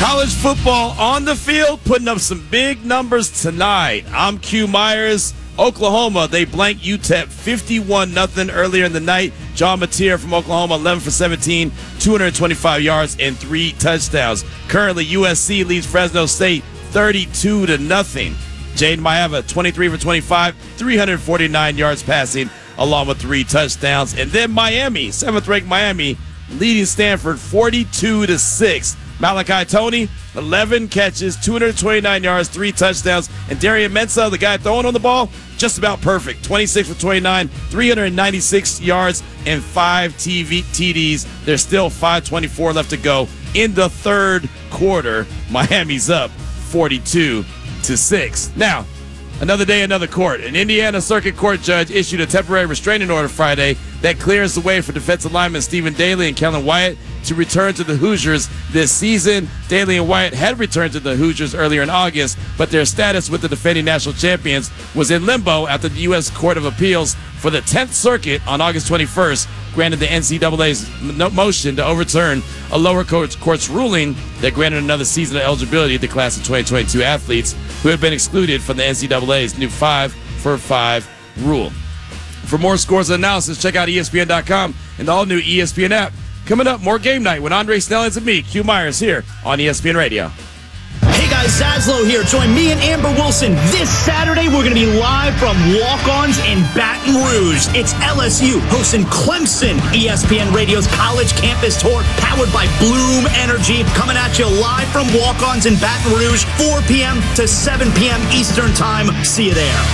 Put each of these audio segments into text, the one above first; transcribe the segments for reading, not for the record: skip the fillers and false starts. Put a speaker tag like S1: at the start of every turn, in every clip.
S1: College football on the field, putting up some big numbers tonight. I'm Q Myers. Oklahoma, they blanked UTEP 51-0 earlier in the night. John Mateer from Oklahoma, 11 for 17, 225 yards and 3 touchdowns. Currently, USC leads Fresno State 32-0. Jaden Maiava, 23 for 25, 349 yards passing, along with 3 touchdowns. And then Miami, 7th-ranked Miami, leading Stanford 42-6. Malachi Toney, 11 catches, 229 yards, 3 touchdowns. And Darian Mensah, the guy throwing on the ball, just about perfect. 26 for 29, 396 yards, and 5 TDs. There's still 5:24 left to go in the third quarter. Miami's up 42-6. Now, another day, another court. An Indiana Circuit Court judge issued a temporary restraining order Friday that clears the way for defensive linemen Stephen Daly and Kellen Wyatt to return to the Hoosiers this season. Daly and Wyatt had returned to the Hoosiers earlier in August, but their status with the defending national champions was in limbo after the U.S. Court of Appeals for the 10th Circuit on August 21st granted the NCAA's motion to overturn a lower court's ruling that granted another season of eligibility to the class of 2022 athletes who had been excluded from the NCAA's new 5-for-5 rule. For more scores and analysis, check out ESPN.com and the all-new ESPN app. Coming up, more Game Night with Andre Snellings and me, Q Myers, here on ESPN Radio.
S2: Hey guys, Zaslow here. Join me and Amber Wilson this Saturday. We're going to be live from Walk-Ons in Baton Rouge. It's LSU hosting Clemson. ESPN Radio's College Campus Tour, powered by Bloom Energy, coming at you live from Walk-Ons in Baton Rouge, 4 p.m. to 7 p.m. Eastern Time. See you there.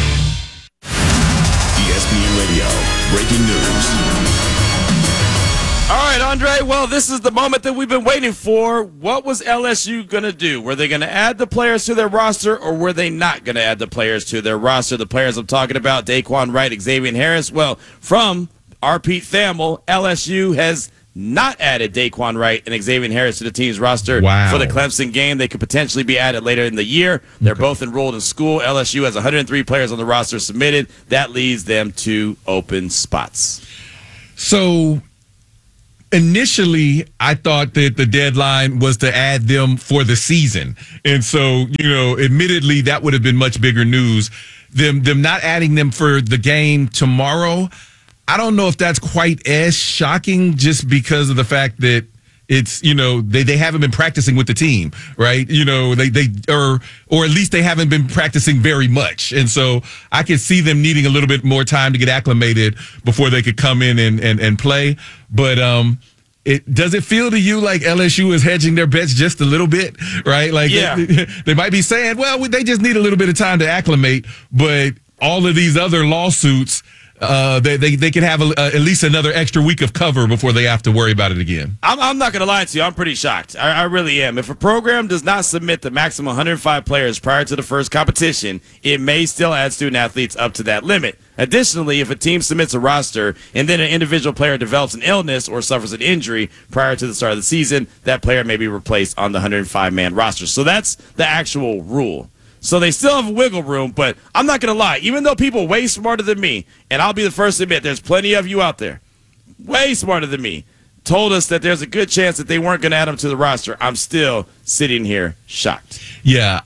S3: ESPN Radio, breaking news.
S1: All right, Andre, well, this is the moment that we've been waiting for. What was LSU going to do? Were they going to add the players to their roster, or were they not going to add the players to their roster? The players I'm talking about, Daquan Wright, Xavier Harris. Well, from our Pete Thamel, LSU has not added Daquan Wright and Xavier Harris to the team's roster for the Clemson game. They could potentially be added later in the year. They're both enrolled in school. LSU has 103 players on the roster submitted. That leaves them 2 open spots.
S4: So initially, I thought that the deadline was to add them for the season. And so, admittedly, that would have been much bigger news. Them not adding them for the game tomorrow, I don't know if that's quite as shocking just because of the fact that it's, they haven't been practicing with the team, right? Or at least they haven't been practicing very much. And so I could see them needing a little bit more time to get acclimated before they could come in and play. But, does it feel to you like LSU is hedging their bets just a little bit, right? Like, yeah. They might be saying, well, they just need a little bit of time to acclimate, but all of these other lawsuits, they can have at least another extra week of cover before they have to worry about it again.
S1: I'm not going to lie to you. I'm pretty shocked. I really am. If a program does not submit the maximum 105 players prior to the first competition, it may still add student athletes up to that limit. Additionally, if a team submits a roster and then an individual player develops an illness or suffers an injury prior to the start of the season, that player may be replaced on the 105-man roster. So that's the actual rule. So they still have wiggle room, but I'm not going to lie. Even though people way smarter than me, and I'll be the first to admit there's plenty of you out there, way smarter than me, told us that there's a good chance that they weren't going to add them to the roster, I'm still sitting here shocked.
S4: Yeah,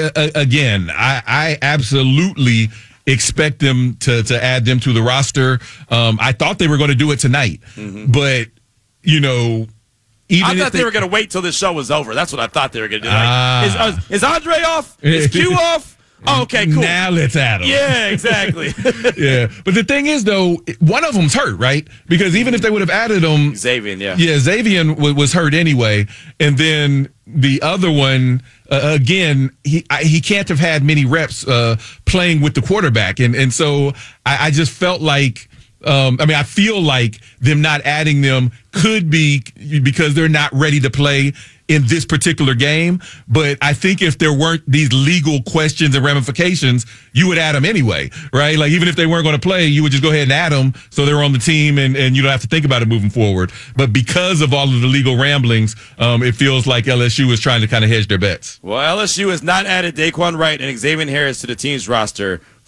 S4: I absolutely expect them to add them to the roster. I thought they were going to do it tonight, but,
S1: I thought they were going to wait till this show was over. That's what I thought they were going to do. Like, is Andre off? Is Q off? Oh, okay, cool.
S4: Now let's add them.
S1: Yeah, exactly.
S4: Yeah. But the thing is, though, one of them's hurt, right? Because even if they would have added them.
S1: Xavier, yeah.
S4: Yeah, Xavier was hurt anyway. And then the other one, again, he can't have had many reps playing with the quarterback. And so I just felt like, I feel like them not adding them could be because they're not ready to play in this particular game. But I think if there weren't these legal questions and ramifications, you would add them anyway, right? Like, even if they weren't going to play, you would just go ahead and add them so they're on the team and you don't have to think about it moving forward. But because of all of the legal ramblings, it feels like LSU is trying to kind of hedge their bets.
S1: Well, LSU has not added Daquan Wright and Xavier Harris to the team's roster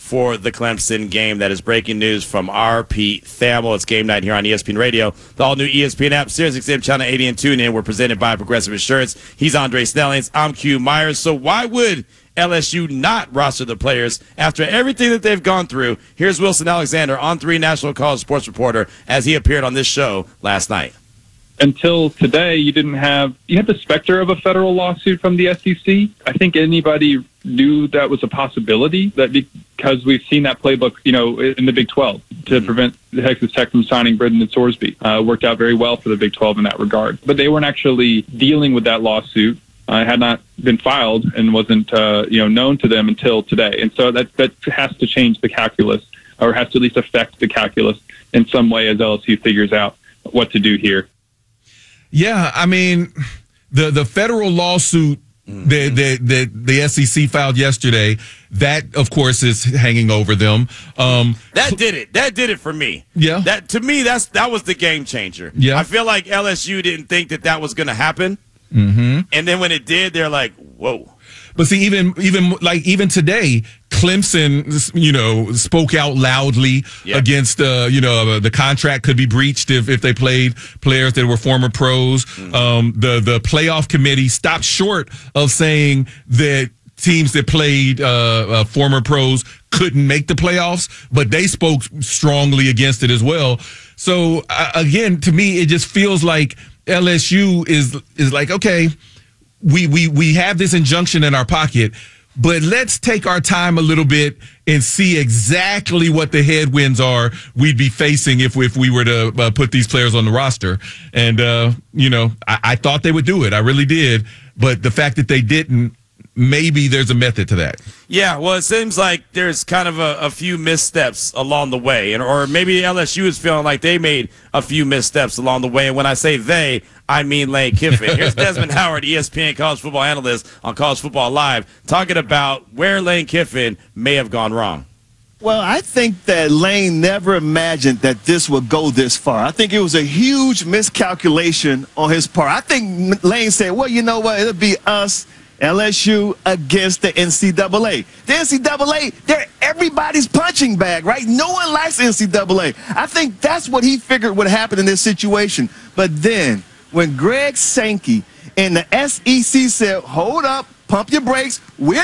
S1: for the Clemson game. That is breaking news from R.P. Thamel. It's game night here on ESPN Radio. The all-new ESPN app, SiriusXM Channel 80 and TuneIn. We're presented by Progressive Insurance. He's Andre Snellings. I'm Q Myers. So why would LSU not roster the players after everything that they've gone through? Here's Wilson Alexander, On 3 National College sports reporter, as he appeared on this show last night.
S5: Until today, you had the specter of a federal lawsuit from the SEC. I think anybody knew that was a possibility, that because we've seen that playbook, in the Big 12 to prevent Texas Tech from signing Brendan Sorsby. Worked out very well for the Big 12 in that regard. But they weren't actually dealing with that lawsuit. It had not been filed and wasn't known to them until today. And so that has to change the calculus, or has to at least affect the calculus in some way as LSU figures out what to do here.
S4: Yeah, I mean, the federal lawsuit that the SEC filed yesterday, that of course is hanging over them.
S1: That did it. That did it for me.
S4: Yeah.
S1: That to me, that was the game changer.
S4: Yeah.
S1: I feel like LSU didn't think that was going to happen, and then when it did, they're like, "Whoa."
S4: But see, even today, Clemson, spoke out loudly against, the contract could be breached if they played players that were former pros. The playoff committee stopped short of saying that teams that played former pros couldn't make the playoffs, but they spoke strongly against it as well. So again, to me, it just feels like LSU is like, okay, we have this injunction in our pocket, but let's take our time a little bit and see exactly what the headwinds are we'd be facing if we were to put these players on the roster. And, I thought they would do it. I really did. But the fact that they didn't, maybe there's a method to that.
S1: Yeah, well, it seems like there's kind of a few missteps along the way, or maybe LSU is feeling like they made a few missteps along the way. And when I say they, I mean Lane Kiffin. Here's Desmond Howard, ESPN college football analyst on College Football Live, talking about where Lane Kiffin may have gone wrong.
S6: Well, I think that Lane never imagined that this would go this far. I think it was a huge miscalculation on his part. I think Lane said, well, you know what, it'll be us, LSU, against the NCAA. The NCAA, they're everybody's punching bag, right? No one likes NCAA. I think that's what he figured would happen in this situation. But then, when Greg Sankey and the SEC said, hold up, pump your brakes, we're